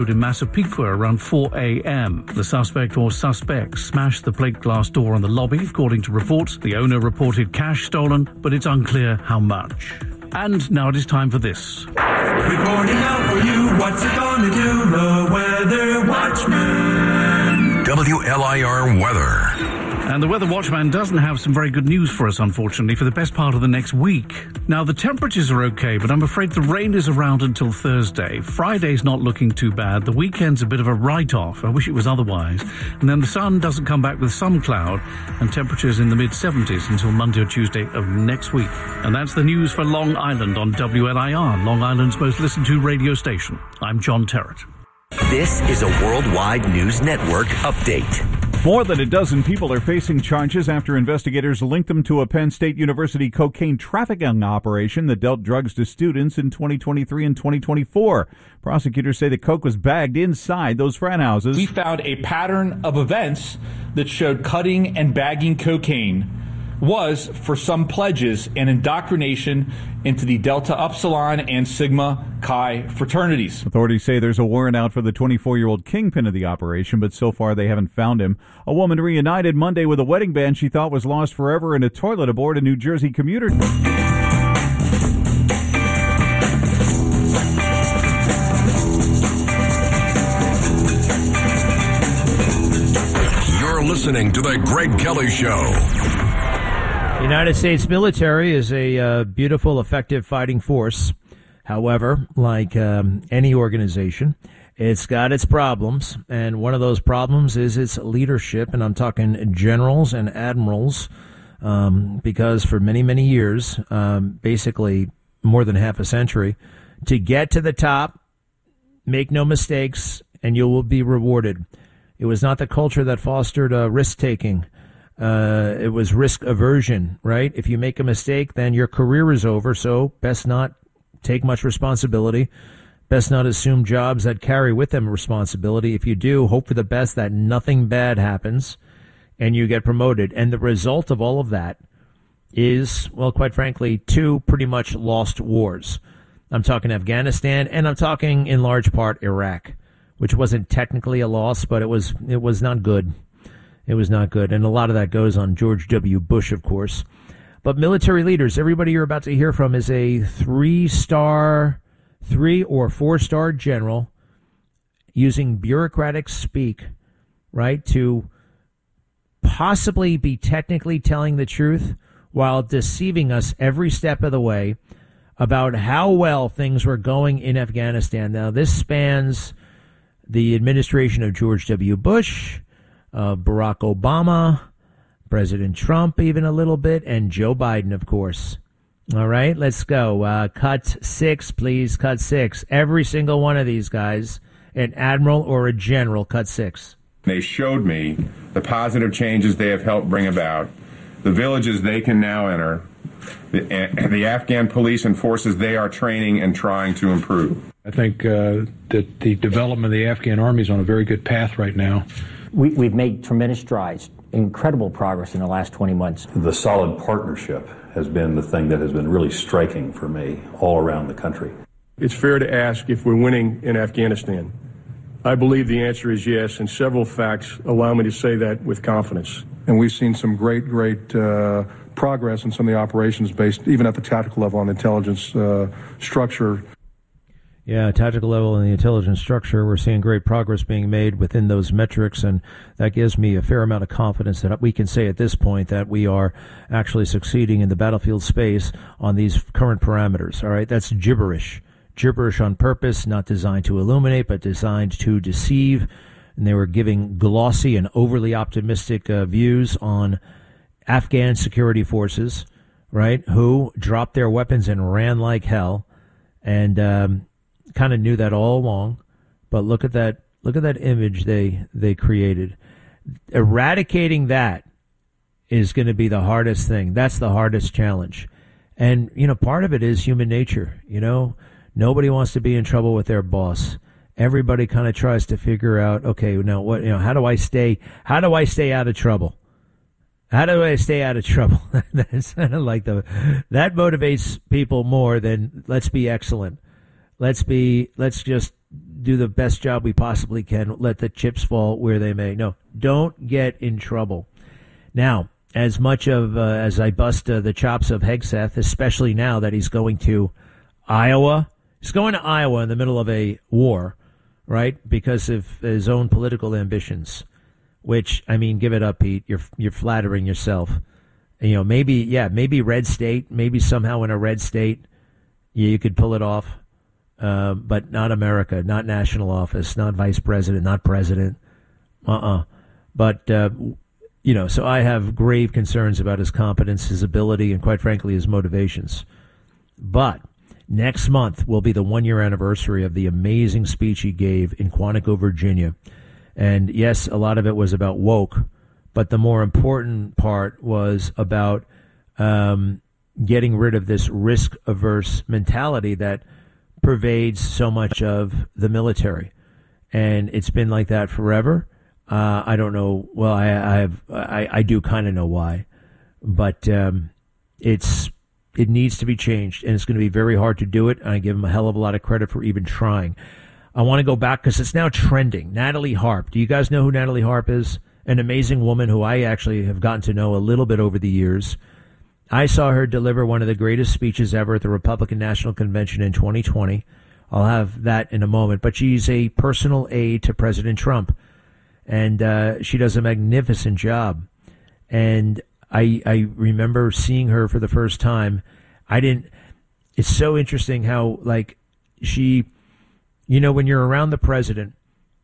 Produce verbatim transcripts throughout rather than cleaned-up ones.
in Massapequa around four a.m. The suspect or suspects smashed the plate glass door on the lobby, according to reports. The owner reported cash stolen, but it's unclear how much. And now it is time for this. Reporting out for you, what's it gonna do? The Weather Watchman. W L I R weather. And the Weather Watchman doesn't have some very good news for us, unfortunately, for the best part of the next week. Now, the temperatures are okay, but I'm afraid the rain is around until Thursday. Friday's not looking too bad. The weekend's a bit of a write-off. I wish it was otherwise. And then the sun doesn't come back with some cloud, and temperatures in the mid-seventies until Monday or Tuesday of next week. And that's the news for Long Island on W L I R, Long Island's most listened to radio station. I'm John Terrett. This is a Worldwide News Network update. More than a dozen people are facing charges after investigators linked them to a Penn State University cocaine trafficking operation that dealt drugs to students in twenty twenty-three and twenty twenty-four. Prosecutors say the coke was bagged inside those frat houses. We found a pattern of events that showed cutting and bagging cocaine was, for some pledges, an indoctrination into the Delta Upsilon and Sigma Chi fraternities. Authorities say there's a warrant out for the twenty-four-year-old kingpin of the operation, but so far they haven't found him. A woman reunited Monday with a wedding band she thought was lost forever in a toilet aboard a New Jersey commuter. You're listening to The Greg Kelly Show. The United States military is a uh, beautiful, effective fighting force. However, like um, any organization, it's got its problems, and one of those problems is its leadership, and I'm talking generals and admirals, um, because for many, many years, um, basically more than half a century, to get to the top, make no mistakes, and you will be rewarded. It was not the culture that fostered uh, risk-taking. Uh, it was risk aversion, right? If you make a mistake, then your career is over, so best not take much responsibility. Best not assume jobs that carry with them responsibility. If you do, hope for the best that nothing bad happens and you get promoted. And the result of all of that is, well, quite frankly, two pretty much lost wars. I'm talking Afghanistan, and I'm talking in large part Iraq, which wasn't technically a loss, but it was it was not good. It was not good. And a lot of that goes on George W. Bush, of course. But military leaders, everybody you're about to hear from is a three-star, three- or four-star general using bureaucratic speak, right, to possibly be technically telling the truth while deceiving us every step of the way about how well things were going in Afghanistan. Now, this spans the administration of George W. Bush, Uh, Barack Obama, President Trump even a little bit, and Joe Biden, of course. All right, let's go. Uh, cut six, please. Cut six. Every single one of these guys, an admiral or a general, cut six. They showed me the positive changes they have helped bring about, the villages they can now enter, the, the Afghan police and forces they are training and trying to improve. I think uh, that the development of the Afghan army is on a very good path right now. We, we've made tremendous strides, incredible progress in the last twenty months. The solid partnership has been the thing that has been really striking for me all around the country. It's fair to ask if we're winning in Afghanistan. I believe the answer is yes, and several facts allow me to say that with confidence. And we've seen some great, great uh, progress in some of the operations based, even at the tactical level, on intelligence uh, structure. Yeah, tactical level and the intelligence structure, we're seeing great progress being made within those metrics, and that gives me a fair amount of confidence that we can say at this point that we are actually succeeding in the battlefield space on these current parameters. All right, that's gibberish. Gibberish on purpose, not designed to illuminate, but designed to deceive. And they were giving glossy and overly optimistic uh, views on Afghan security forces, right, who dropped their weapons and ran like hell. And um kind of knew that all along, but look at that look at that image they they created. Eradicating that is going to be the hardest thing. That's the hardest challenge. And you know, part of it is human nature. You know, nobody wants to be in trouble with their boss. Everybody kind of tries to figure out, okay, now what, you know, how do I stay how do I stay out of trouble? How do I stay out of trouble? That's kind of like the that motivates people more than let's be excellent. Let's be, let's just do the best job we possibly can. Let the chips fall where they may. No, don't get in trouble. Now, as much of uh, as I bust uh, the chops of Hegseth, especially now that he's going to Iowa, he's going to Iowa in the middle of a war, right? Because of his own political ambitions. Which, I mean, give it up, Pete. You're you're flattering yourself. You know, maybe yeah, maybe red state, maybe somehow in a red state, yeah, you could pull it off. Uh, but not America, not national office, not vice president, not president. Uh-uh. But, uh, you know, so I have grave concerns about his competence, his ability, and quite frankly, his motivations. But next month will be the one-year anniversary of the amazing speech he gave in Quantico, Virginia. And, yes, a lot of it was about woke, but the more important part was about um, getting rid of this risk-averse mentality that pervades so much of the military, and it's been like that forever. Uh, I don't know. Well, I, I have. I, I do kind of know why, but um, it's it needs to be changed, and it's going to be very hard to do it. And I give him a hell of a lot of credit for even trying. I want to go back because it's now trending. Natalie Harp. Do you guys know who Natalie Harp is? An amazing woman who I actually have gotten to know a little bit over the years. I saw her deliver one of the greatest speeches ever at the Republican National Convention in twenty twenty. I'll have that in a moment. But she's a personal aide to President Trump, and uh, she does a magnificent job. And I, I remember seeing her for the first time. I didn't. It's so interesting how, like, she, you know, when you're around the president,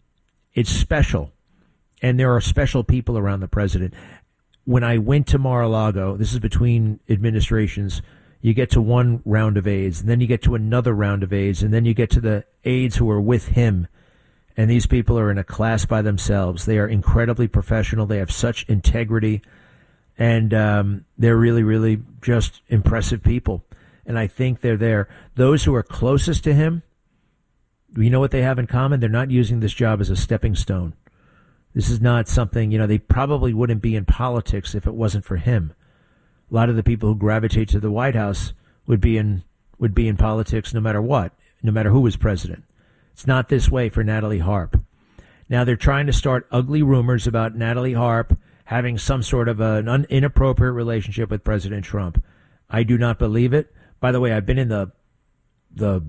it's special, and there are special people around the president. When I went to Mar-a-Lago, this is between administrations, you get to one round of aides, and then you get to another round of aides, and then you get to the aides who are with him. And these people are in a class by themselves. They are incredibly professional. They have such integrity, and um, they're really, really just impressive people. And I think they're there. Those who are closest to him, you know what they have in common? They're not using this job as a stepping stone. This is not something, you know, they probably wouldn't be in politics if it wasn't for him. A lot of the people who gravitate to the White House would be in would be in politics no matter what, no matter who was president. It's not this way for Natalie Harp. Now they're trying to start ugly rumors about Natalie Harp having some sort of an un- inappropriate relationship with President Trump. I do not believe it. By the way, I've been in the the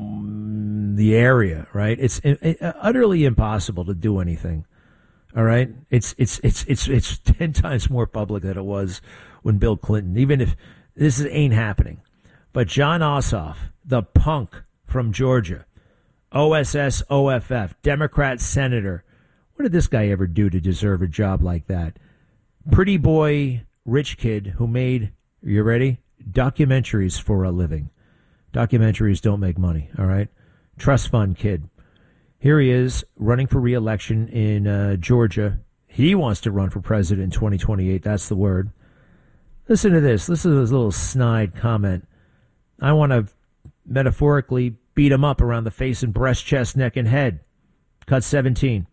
the area, right? It's it, it, utterly impossible to do anything. All right, it's it's it's it's it's ten times more public than it was when Bill Clinton. Even if this is, ain't happening, but John Ossoff, the punk from Georgia, O S S O F F, Democrat senator, what did this guy ever do to deserve a job like that? Pretty boy, rich kid who made, are you ready? Documentaries for a living. Documentaries don't make money. All right, trust fund kid. Here he is running for re-election in uh, Georgia. He wants to run for president in twenty twenty-eight. That's the word. Listen to this. Listen to this little snide comment. I want to metaphorically beat him up around the face and breast, chest, neck, and head. Cut seventeen.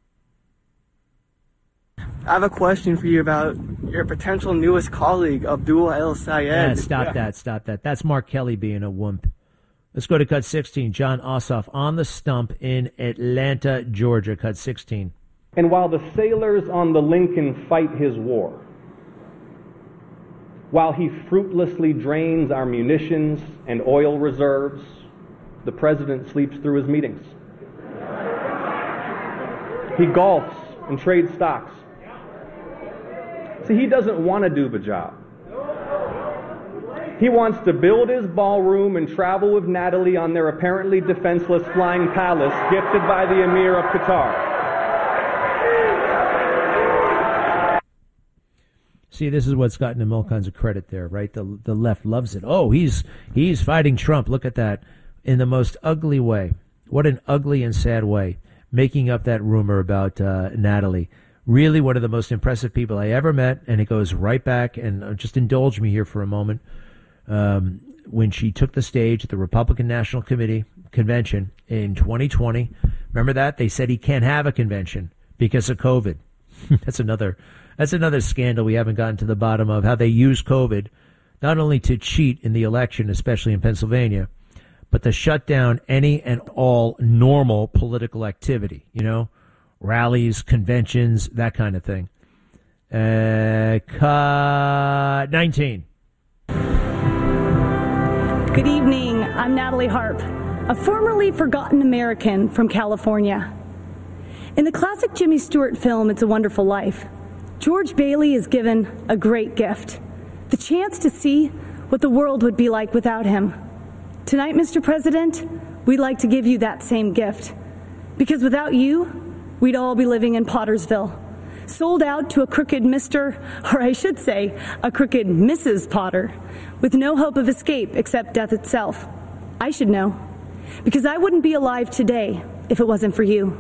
I have a question for you about your potential newest colleague, Abdul El Sayed. Yeah, stop yeah. that. Stop that. That's Mark Kelly being a wimp. Let's go to cut sixteen. John Ossoff on the stump in Atlanta, Georgia. Cut sixteen. And while the sailors on the Lincoln fight his war, while he fruitlessly drains our munitions and oil reserves, the president sleeps through his meetings. He golfs and trades stocks. See, he doesn't want to do the job. He wants to build his ballroom and travel with Natalie on their apparently defenseless flying palace gifted by the Emir of Qatar. See, this is what's gotten him all kinds of credit there, right? The the left loves it. Oh, he's he's fighting Trump. Look at that. In the most ugly way. What an ugly and sad way. Making up that rumor about uh, Natalie. Really one of the most impressive people I ever met, and it goes right back, and uh, just indulge me here for a moment. Um, when she took the stage at the Republican National Committee convention in twenty twenty. Remember that? They said he can't have a convention because of COVID. That's another that's another scandal we haven't gotten to the bottom of, how they use COVID not only to cheat in the election, especially in Pennsylvania, but to shut down any and all normal political activity, you know, rallies, conventions, that kind of thing. Uh, cut nineteen. Good evening. I'm Natalie Harp, a formerly forgotten American from California. In the classic Jimmy Stewart film, It's a Wonderful Life, George Bailey is given a great gift, the chance to see what the world would be like without him. Tonight, Mister President, we'd like to give you that same gift, because without you, we'd all be living in Pottersville, sold out to a crooked Mister, or I should say, a crooked Missus Potter, with no hope of escape except death itself. I should know, because I wouldn't be alive today if it wasn't for you.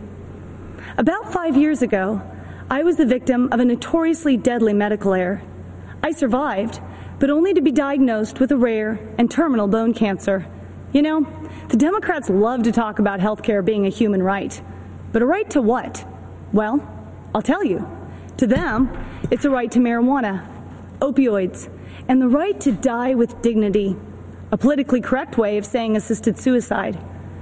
About five years ago, I was the victim of a notoriously deadly medical error. I survived, but only to be diagnosed with a rare and terminal bone cancer. You know, the Democrats love to talk about healthcare being a human right. But a right to what? Well, I'll tell you. To them, it's a right to marijuana, opioids, and the right to die with dignity, a politically correct way of saying assisted suicide.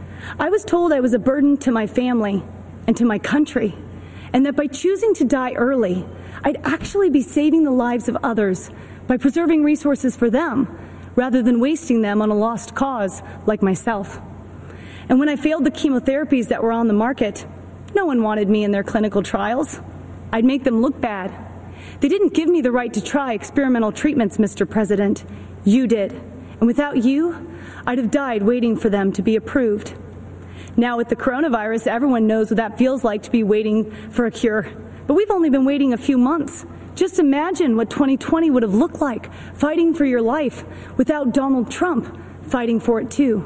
I was told I was a burden to my family and to my country, and that by choosing to die early, I'd actually be saving the lives of others by preserving resources for them, rather than wasting them on a lost cause like myself. And when I failed the chemotherapies that were on the market, no one wanted me in their clinical trials. I'd make them look bad. They didn't give me the right to try experimental treatments, Mister President. You did. And without you, I'd have died waiting for them to be approved. Now with the coronavirus, everyone knows what that feels like to be waiting for a cure. But we've only been waiting a few months. Just imagine what twenty twenty would have looked like, fighting for your life without Donald Trump fighting for it too.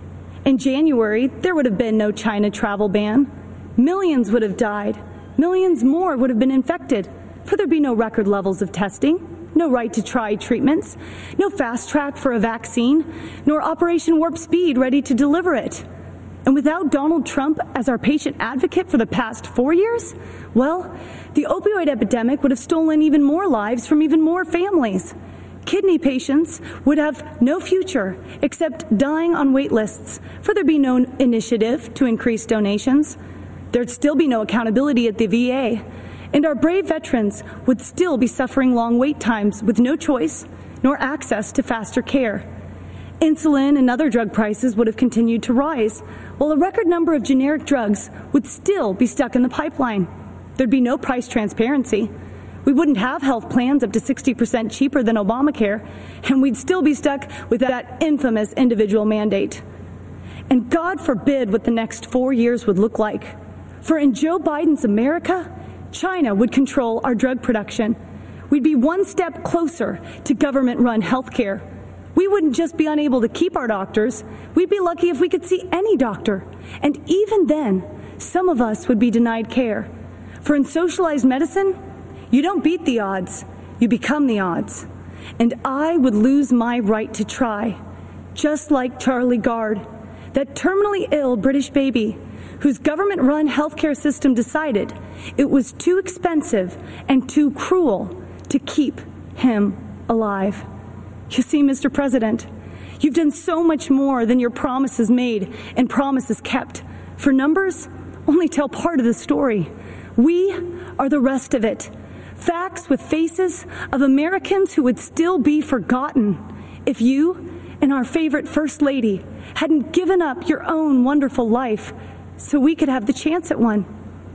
In January, there would have been no China travel ban. Millions would have died. Millions more would have been infected, for there'd be no record levels of testing, no right to try treatments, no fast track for a vaccine, nor Operation Warp Speed ready to deliver it. And without Donald Trump as our patient advocate for the past four years, well, the opioid epidemic would have stolen even more lives from even more families. Kidney patients would have no future except dying on wait lists, for there'd be no initiative to increase donations. There'd still be no accountability at the V A, and our brave veterans would still be suffering long wait times with no choice nor access to faster care. Insulin and other drug prices would have continued to rise, while a record number of generic drugs would still be stuck in the pipeline. There'd be no price transparency. We wouldn't have health plans up to sixty percent cheaper than Obamacare, and we'd still be stuck with that infamous individual mandate. And God forbid what the next four years would look like. For in Joe Biden's America, China would control our drug production. We'd be one step closer to government-run health care. We wouldn't just be unable to keep our doctors, we'd be lucky if we could see any doctor. And even then, some of us would be denied care. For in socialized medicine, you don't beat the odds, you become the odds. And I would lose my right to try, just like Charlie Gard, that terminally ill British baby whose government-run healthcare system decided it was too expensive and too cruel to keep him alive. You see, Mister President, you've done so much more than your promises made and promises kept. For numbers only tell part of the story. We are the rest of it. Facts with faces of Americans who would still be forgotten if you and our favorite First Lady hadn't given up your own wonderful life so we could have the chance at one.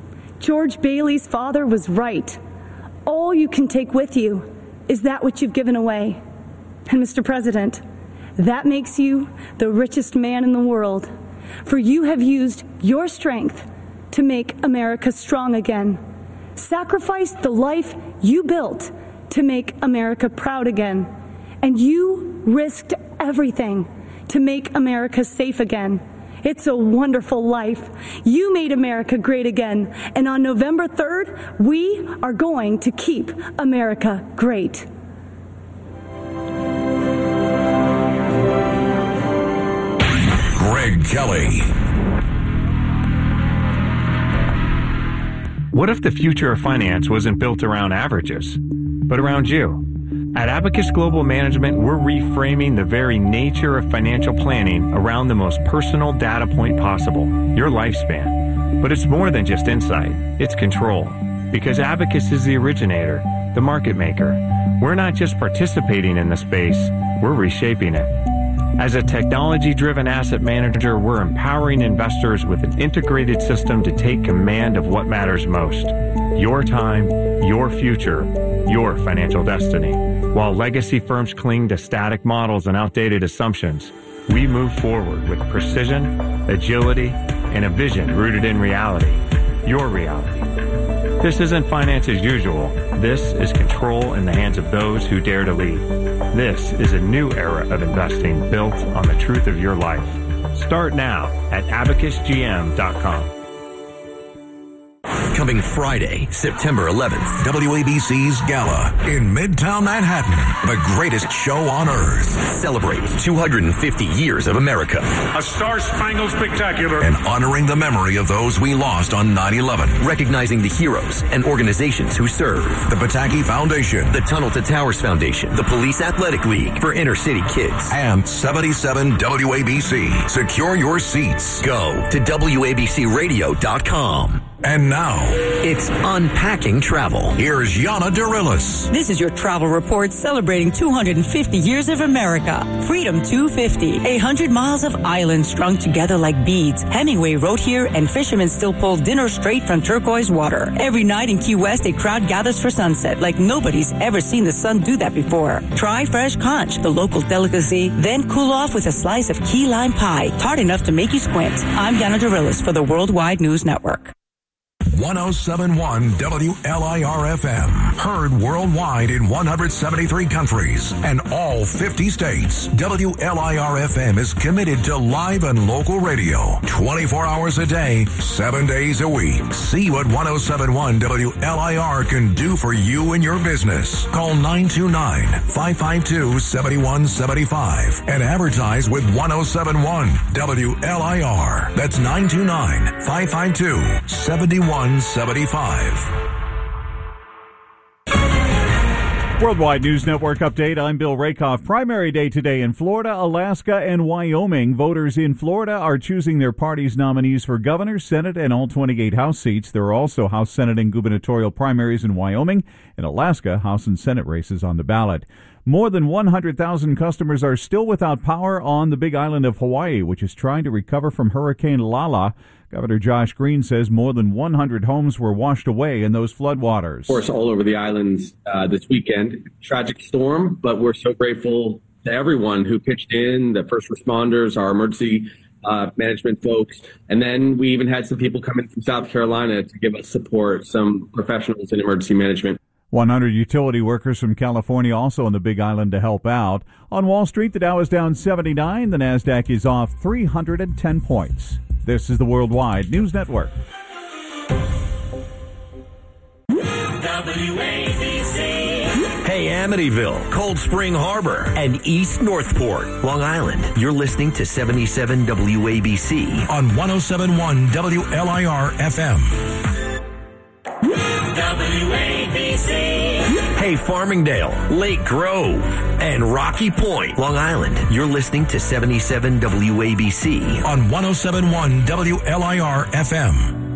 George Bailey's father was right. All you can take with you is that which you've given away. And Mister President, that makes you the richest man in the world, for you have used your strength to make America strong again. Sacrificed the life you built to make America proud again. And you risked everything to make America safe again. It's a wonderful life. You made America great again. And on November third, we are going to keep America great. Greg Kelly. What if the future of finance wasn't built around averages, but around you? At Abacus Global Management, we're reframing the very nature of financial planning around the most personal data point possible, your lifespan. But it's more than just insight, it's control. Because Abacus is the originator, the market maker. We're not just participating in the space, we're reshaping it. As a technology-driven asset manager, we're empowering investors with an integrated system to take command of what matters most. Your time, your future, your financial destiny. While legacy firms cling to static models and outdated assumptions, we move forward with precision, agility, and a vision rooted in reality. Your reality. This isn't finance as usual. This is control in the hands of those who dare to lead. This is a new era of investing built on the truth of your life. Start now at abacus g m dot com. Coming Friday, September eleventh, W A B C's Gala in Midtown Manhattan, the greatest show on earth. Celebrate two hundred fifty years of America. A Star-Spangled Spectacular. And honoring the memory of those we lost on nine eleven. Recognizing the heroes and organizations who serve. The Pataki Foundation. The Tunnel to Towers Foundation. The Police Athletic League for inner city kids. And seventy-seven W A B C. Secure your seats. Go to W A B C radio dot com. And now, it's Unpacking Travel. Here's Yana Dorillis. This is your travel report celebrating two hundred fifty years of America. Freedom two fifty, a hundred miles of island strung together like beads. Hemingway wrote here, and fishermen still pull dinner straight from turquoise water. Every night in Key West, a crowd gathers for sunset like nobody's ever seen the sun do that before. Try fresh conch, the local delicacy, then cool off with a slice of key lime pie, tart enough to make you squint. I'm Yana Dorillis for the Worldwide News Network. one oh seven point one W L I R F M. Heard worldwide in one hundred seventy-three countries and all fifty states. W L I R F M is committed to live and local radio. twenty-four hours a day, seven days a week. See what one oh seven point one W L I R can do for you and your business. Call nine two nine, five five two, seven one seven five and advertise with one oh seven point one W L I R. That's nine two nine, five five two, seven one seventy-five. Worldwide News Network update. I'm Bill Rakoff. Primary day today in Florida, Alaska, and Wyoming. Voters in Florida are choosing their party's nominees for governor, Senate, and all twenty-eight House seats. There are also House, Senate, and gubernatorial primaries in Wyoming. In Alaska, House and Senate races on the ballot. More than one hundred thousand customers are still without power on the big island of Hawaii, which is trying to recover from Hurricane Lala. Governor Josh Green says more than one hundred homes were washed away in those floodwaters. Of course, all over the islands uh, this weekend. Tragic storm, but we're so grateful to everyone who pitched in, the first responders, our emergency uh, management folks. And then we even had some people come in from South Carolina to give us support, some professionals in emergency management. one hundred utility workers from California also on the Big Island to help out. On Wall Street, the Dow is down seventy-nine. The NASDAQ is off three hundred ten points. This is the Worldwide News Network. W A B C. Hey, Amityville, Cold Spring Harbor, and East Northport, Long Island. You're listening to seventy-seven W A B C on one oh seven point one W L I R F M. W A B C. Hey, Farmingdale, Lake Grove, and Rocky Point, Long Island. You're listening to seventy-seven W A B C on one oh seven point one W L I R F M.